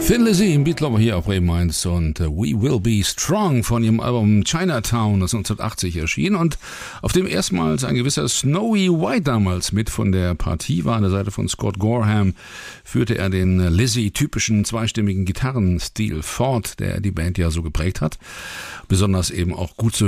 Thin Lizzy im Beat Lover hier auf Bremen 1 und We Will Be Strong von ihrem Album Chinatown, das 1980 erschien und auf dem erstmals ein gewisser Snowy White damals mit von der Partie war. An der Seite von Scott Gorham führte er den Lizzy-typischen zweistimmigen Gitarrenstil fort, der die Band ja so geprägt hat. Besonders eben auch gut zu